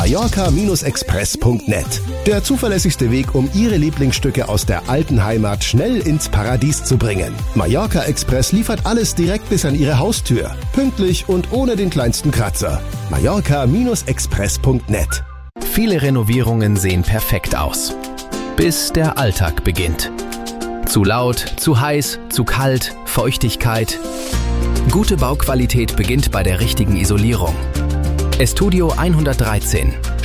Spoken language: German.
Mallorca-Express.net. Der zuverlässigste Weg, um Ihre Lieblingsstücke aus der alten Heimat schnell ins Paradies zu bringen. Mallorca Express liefert alles direkt bis an Ihre Haustür. Pünktlich und ohne den kleinsten Kratzer. Mallorca-Express.net. Viele Renovierungen sehen perfekt aus. Bis der Alltag beginnt. Zu laut, zu heiß, zu kalt, Feuchtigkeit. Gute Bauqualität beginnt bei der richtigen Isolierung. Estudio 113.